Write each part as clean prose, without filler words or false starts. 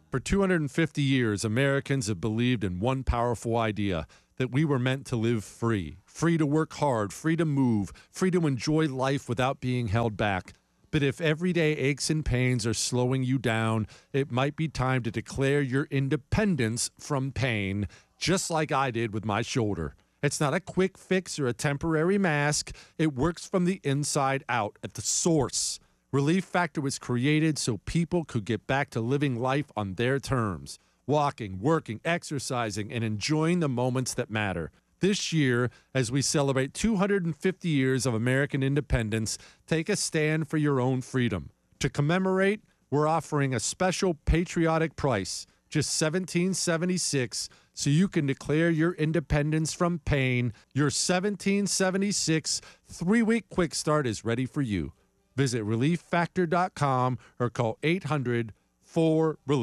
For 250 years, Americans have believed in one powerful idea, that we were meant to live free. Free to work hard, free to move, free to enjoy life without being held back. But if everyday aches and pains are slowing you down, it might be time to declare your independence from pain, just like I did with my shoulder. It's not a quick fix or a temporary mask. It works from the inside out, at the source. Relief Factor was created so people could get back to living life on their terms, walking, working, exercising, and enjoying the moments that matter. This year, as we celebrate 250 years of American independence, take a stand for your own freedom. To commemorate, we're offering a special patriotic price, just $17.76, so you can declare your independence from pain. Your $17.76 3-week quick start is ready for you. Visit ReliefFactor.com or call 800-4RELIEF.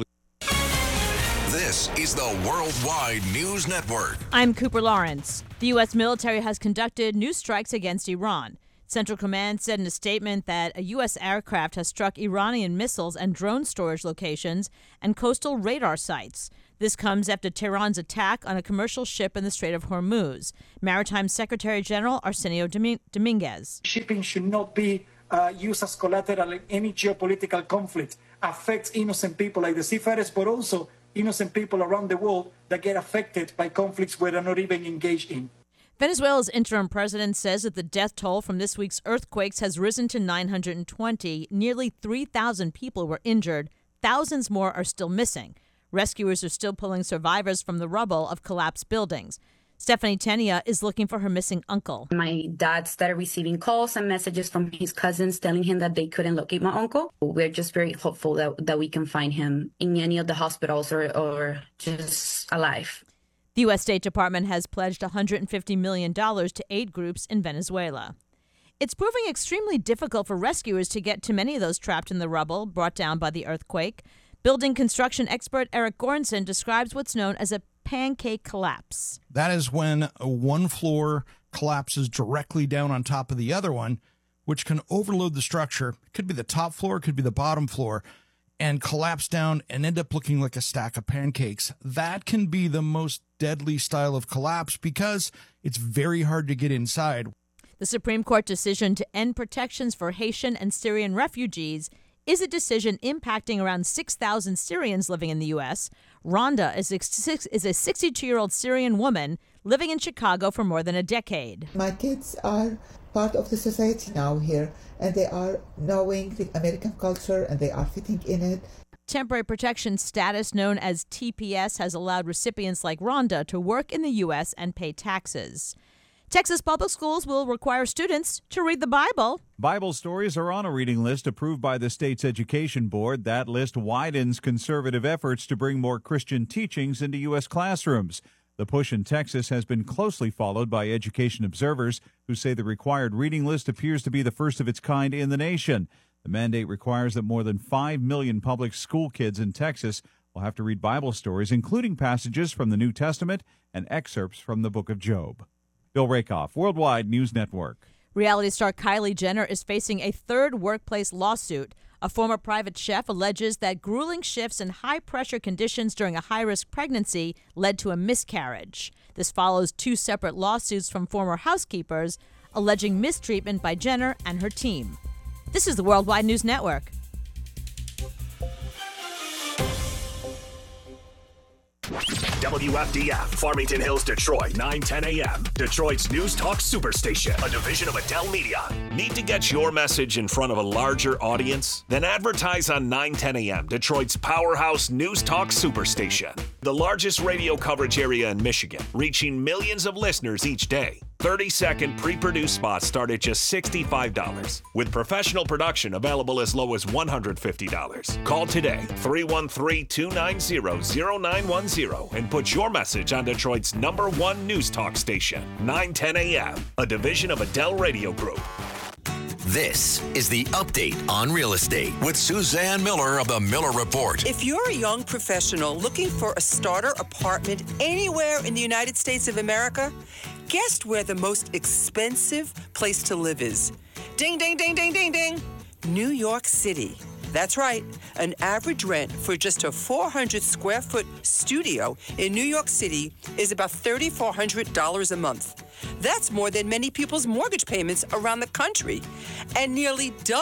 This is the Worldwide News Network. I'm Cooper Lawrence. The U.S. military has conducted new strikes against Iran. Central Command said in a statement that a U.S. aircraft has struck Iranian missiles and drone storage locations and coastal radar sites. This comes after Tehran's attack on a commercial ship in the Strait of Hormuz. Maritime Secretary General Arsenio Dominguez. Shipping should not be used as collateral in any geopolitical conflict. Affects innocent people like the seafarers, but also innocent people around the world that get affected by conflicts where they're not even engaged in. Venezuela's interim president says that the death toll from this week's earthquakes has risen to 920. Nearly 3,000 people were injured. Thousands more are still missing. Rescuers are still pulling survivors from the rubble of collapsed buildings. Stephanie Tenia is looking for her missing uncle. My dad started receiving calls and messages from his cousins telling him that they couldn't locate my uncle. We're just very hopeful that we can find him in any of the hospitals or just alive. The U.S. State Department has pledged $150 million to aid groups in Venezuela. It's proving extremely difficult for rescuers to get to many of those trapped in the rubble brought down by the earthquake. Building construction expert Eric Goranson describes what's known as a pancake collapse. That is when one floor collapses directly down on top of the other one, which can overload the structure. It could be the top floor, it could be the bottom floor, and collapse down and end up looking like a stack of pancakes. That can be the most deadly style of collapse because it's very hard to get inside. The Supreme Court decision to end protections for Haitian and Syrian refugees is a decision impacting around 6,000 Syrians living in the U.S. Rhonda is a 62-year-old Syrian woman living in Chicago for more than a decade. My kids are part of the society now here, and they are knowing the American culture, and they are fitting in it. Temporary protection status, known as TPS, has allowed recipients like Rhonda to work in the U.S. and pay taxes. Texas public schools will require students to read the Bible. Bible stories are on a reading list approved by the state's education board. That list widens conservative efforts to bring more Christian teachings into U.S. classrooms. The push in Texas has been closely followed by education observers who say the required reading list appears to be the first of its kind in the nation. The mandate requires that more than 5 million public school kids in Texas will have to read Bible stories, including passages from the New Testament and excerpts from the book of Job. Bill Rakoff, Worldwide News Network. Reality star Kylie Jenner is facing a third workplace lawsuit. A former private chef alleges that grueling shifts and high-pressure conditions during a high-risk pregnancy led to a miscarriage. This follows 2 separate lawsuits from former housekeepers alleging mistreatment by Jenner and her team. This is the Worldwide News Network. WFDF, Farmington Hills, Detroit, 9:10 a.m. Detroit's News Talk Superstation, a division of Adele Media. Need to get your message in front of a larger audience? Then advertise on 9:10 a.m., Detroit's powerhouse News Talk Superstation. The largest radio coverage area in Michigan, reaching millions of listeners each day. 30-second pre-produced spots start at just $65, with professional production available as low as $150. Call today, 313-290-0910, and put your message on Detroit's #1 news talk station, 9:10 a.m., a division of Adele Radio Group. This is the Update on Real Estate with Suzanne Miller of the Miller Report. If you're a young professional looking for a starter apartment anywhere in the United States of America, guess where the most expensive place to live is? Ding, ding, ding, ding, ding, ding. New York City. That's right. An average rent for just a 400 square foot studio in New York City is about $3,400 a month. That's more than many people's mortgage payments around the country, and nearly double